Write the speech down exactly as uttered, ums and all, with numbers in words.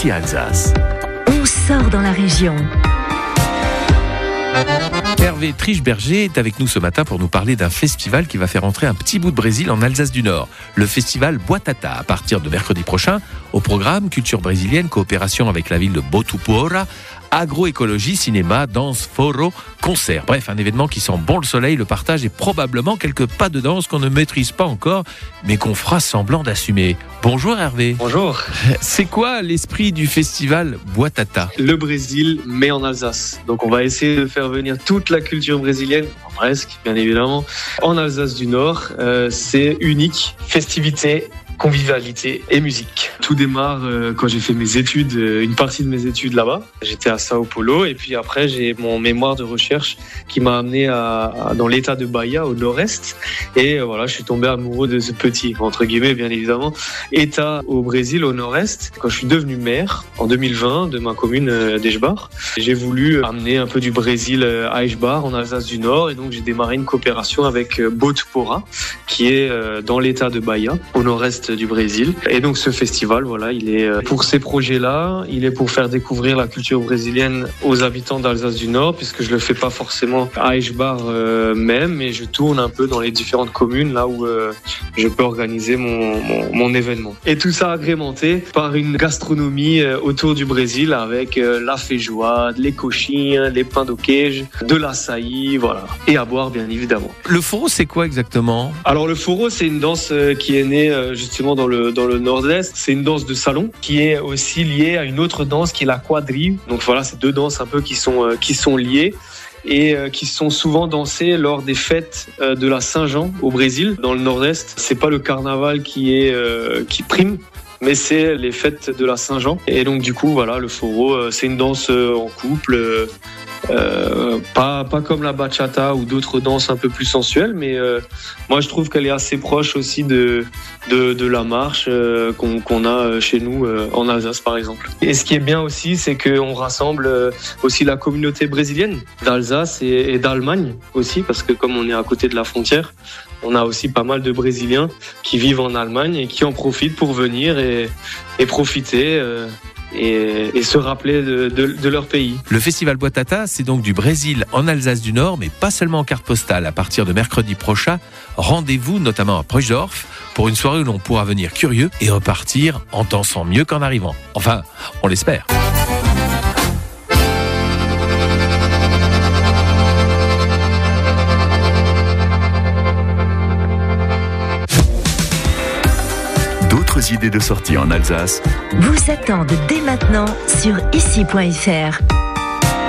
Ici Alsace. On sort dans la région. Hervé Triche-Berger est avec nous ce matin pour nous parler d'un festival qui va faire entrer un petit bout de Brésil en Alsace du Nord. Le festival Boatata, à partir de mercredi prochain. Au programme, culture brésilienne, coopération avec la ville de Botupoura, agroécologie, cinéma, danse, foro, concert. Bref, un événement qui sent bon le soleil, le partage et probablement quelques pas de danse qu'on ne maîtrise pas encore, mais qu'on fera semblant d'assumer. Bonjour Hervé. Bonjour. C'est quoi l'esprit du festival Boatata ? Le Brésil, mais en Alsace. Donc on va essayer de faire venir toute la culture brésilienne, presque, bien évidemment, en Alsace du Nord. Euh, c'est unique, festivité, convivialité et musique. Tout démarre euh, quand j'ai fait mes études, euh, une partie de mes études là-bas. J'étais à Sao Paulo et puis après j'ai mon mémoire de recherche qui m'a amené à, à, dans l'état de Bahia, au nord-est. Et euh, voilà, je suis tombé amoureux de ce petit, entre guillemets bien évidemment, état au Brésil, au nord-est. Quand je suis devenu maire en deux mille vingt de ma commune euh, d'Eijebar, j'ai voulu amener un peu du Brésil euh, à Eijebar, en Alsace du Nord. Et donc j'ai démarré une coopération avec euh, Botupoura, qui est euh, dans l'état de Bahia, au nord-est du Brésil. Et donc ce festival, voilà, il est pour ces projets-là, il est pour faire découvrir la culture brésilienne aux habitants d'Alsace du Nord, puisque je le fais pas forcément à Eijebar euh, même, mais je tourne un peu dans les différentes communes là où euh, je peux organiser mon, mon, mon événement. Et tout ça agrémenté par une gastronomie euh, autour du Brésil avec euh, la feijoada, les coxinhas, les pains do queijo, de l'açaï, voilà, et à boire bien évidemment. Le foro, c'est quoi exactement ? Alors le foro, c'est une danse euh, qui est née euh, justement dans le, dans le nord-est. C'est une danse de salon qui est aussi liée à une autre danse qui est la quadrille. Donc voilà, c'est deux danses un peu qui sont, euh, qui sont liées et euh, qui sont souvent dansées lors des fêtes euh, de la Saint-Jean au Brésil. Dans le nord-est, c'est pas le carnaval qui, est, euh, qui prime, mais c'est les fêtes de la Saint-Jean. Et donc du coup, voilà, le foro, euh, c'est une danse euh, en couple, euh, Euh, pas, pas comme la bachata ou d'autres danses un peu plus sensuelles, mais euh, moi je trouve qu'elle est assez proche aussi de, de, de la marche euh, qu'on, qu'on a chez nous euh, en Alsace par exemple. Et ce qui est bien aussi, c'est qu'on rassemble euh, aussi la communauté brésilienne d'Alsace et, et d'Allemagne aussi, parce que comme on est à côté de la frontière, on a aussi pas mal de Brésiliens qui vivent en Allemagne et qui en profitent pour venir et, et profiter euh, Et, et se rappeler de, de, de leur pays. Le festival Boatata, c'est donc du Brésil en Alsace du Nord, mais pas seulement en carte postale. À partir de mercredi prochain, rendez-vous notamment à Preusdorf pour une soirée où l'on pourra venir curieux et repartir en dansant mieux qu'en arrivant. Enfin, on l'espère. D'autres idées de sortie en Alsace vous attendent dès maintenant sur ici point f r.